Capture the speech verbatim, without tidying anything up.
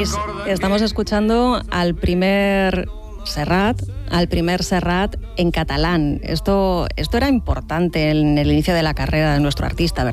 Luis, estamos escuchando al primer Serrat, al primer Serrat en catalán. Esto, esto era importante en el inicio de la carrera de nuestro artista, ¿verdad?